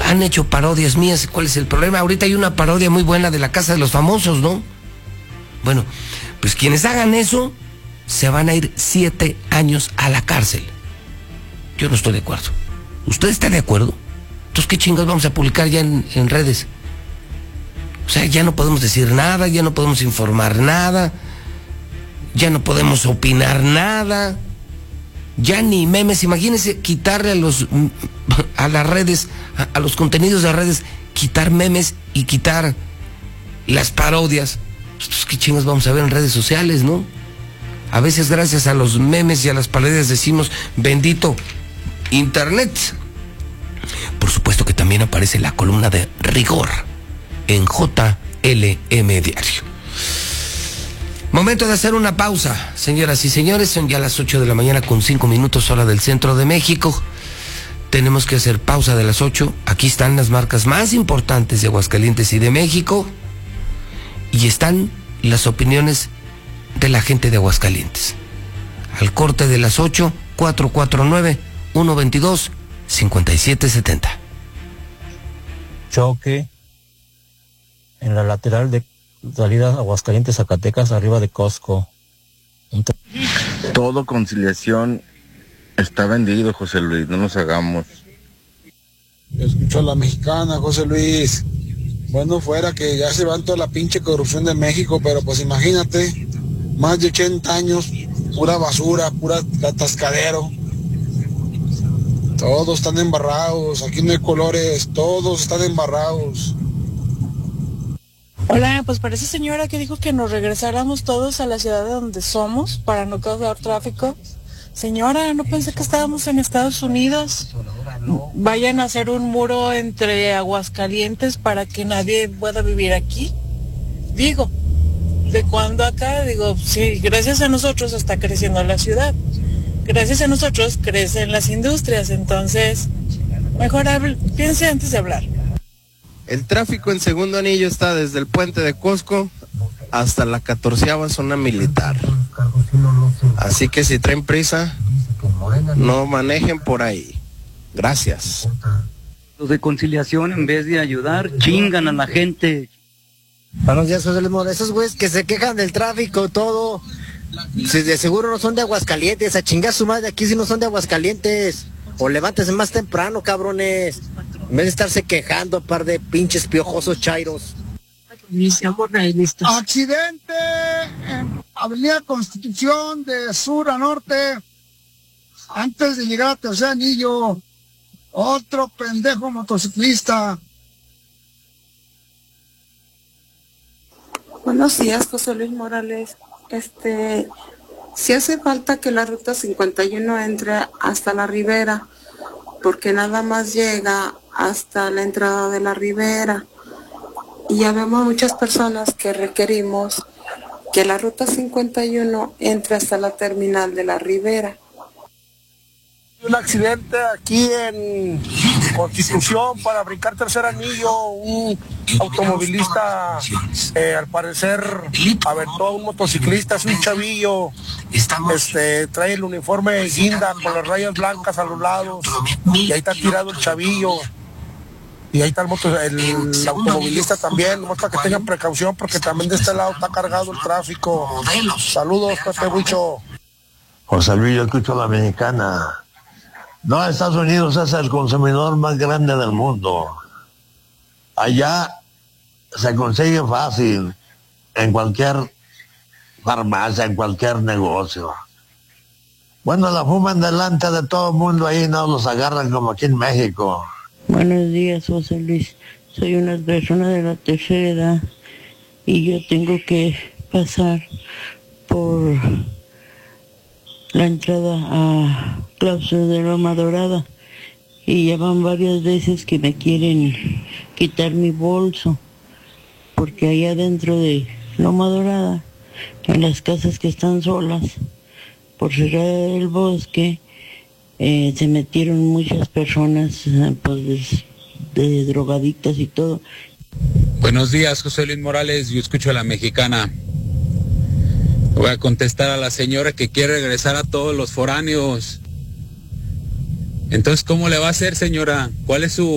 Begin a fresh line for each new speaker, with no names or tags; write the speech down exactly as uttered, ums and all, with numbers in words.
han hecho parodias mías. ¿Cuál es el problema? Ahorita hay una parodia muy buena de La Casa de los Famosos, ¿no? Bueno, pues quienes hagan eso se van a ir siete años a la cárcel. Yo no estoy de acuerdo. ¿Usted está de acuerdo? Entonces, ¿qué chingados vamos a publicar ya en, en redes? O sea, ya no podemos decir nada, ya no podemos informar nada, ya no podemos opinar nada, ya ni memes. Imagínense quitarle a los a las redes, a, a los contenidos de redes, quitar memes y quitar las parodias. Pues, ¿qué chingados vamos a ver en redes sociales, no? A veces gracias a los memes y a las parodias decimos bendito Internet. Por supuesto que también aparece la columna de rigor en J L M Diario. Momento de hacer una pausa, señoras y señores. Son ya las ocho de la mañana con cinco minutos, hora del centro de México. Tenemos que hacer pausa de las ocho. Aquí están las marcas más importantes de Aguascalientes y de México. Y están las opiniones de la gente de Aguascalientes. Al corte de las ocho, cuatro cuatro nueve, uno dos dos, cinco siete siete cero.
Choque en la lateral de salida Aguascalientes, Zacatecas, arriba de Costco.
Todo conciliación está vendido, José Luis, no nos hagamos.
Escucho a la mexicana, José Luis. Bueno, fuera que ya se va toda la pinche corrupción de México, pero pues imagínate, más de ochenta años, pura basura, pura atascadero. Todos están embarrados, aquí no hay colores, todos están embarrados.
Hola, pues para esa señora que dijo que nos regresáramos todos a la ciudad de donde somos para no causar tráfico. Señora, no pensé que estábamos en Estados Unidos. Vayan a hacer un muro entre Aguascalientes para que nadie pueda vivir aquí. Digo, ¿de cuándo acá? Digo, sí, gracias a nosotros está creciendo la ciudad. Gracias a nosotros crecen las industrias, entonces mejor hable, piense antes de hablar.
El tráfico en segundo anillo está desde el puente de Costco hasta la catorceava zona militar. Así que si traen prisa, no manejen por ahí. Gracias.
Los de conciliación, en vez de ayudar, chingan a la gente.
Buenos días, José Luis Morales. Esos güeyes que se quejan del tráfico, todo. Si de seguro no son de Aguascalientes, a chingar su madre, aquí si no son de Aguascalientes. O levántese más temprano, cabrones. En vez de estarse quejando, par de pinches piojosos chairos.
Accidente en Avenida Constitución de sur a norte, antes de llegar a Tercer Anillo. Otro pendejo motociclista.
Buenos días, José Luis Morales. Este, si hace falta que la ruta cincuenta y uno entre hasta la Ribera, porque nada más llega hasta la entrada de la Ribera. Y ya vemos muchas personas que requerimos que la ruta cincuenta y uno entre hasta la terminal de la Ribera.
Un accidente aquí en Constitución para brincar Tercer Anillo. Un automovilista, eh, al parecer, aventó a un motociclista, es un chavillo. Este, trae el uniforme de guinda con las rayas blancas a los lados. Y ahí está tirado el chavillo. Y ahí está el, moto, el, el automovilista también, nomás para que tengan precaución porque también de este lado está cargado el tráfico. Saludos, Pepe Bucho.
José Luis, yo escucho a la mexicana. No, Estados Unidos es el consumidor más grande del mundo. Allá se consigue fácil, en cualquier farmacia, en cualquier negocio. Bueno, la fuman delante de todo el mundo ahí, no los agarran como aquí en México.
Buenos días, José Luis. Soy una persona de la tercera edad y yo tengo que pasar por la entrada a Claustros de Loma Dorada y ya van varias veces que me quieren quitar mi bolso porque allá dentro de Loma Dorada, en las casas que están solas, por cerrar el bosque, Eh, se metieron muchas personas eh, pues, de, de drogadictas y todo.
Buenos días, José Luis Morales, yo escucho a la mexicana. Voy a contestar a la señora que quiere regresar a todos los foráneos. Entonces, ¿cómo le va a hacer, señora? ¿Cuál es su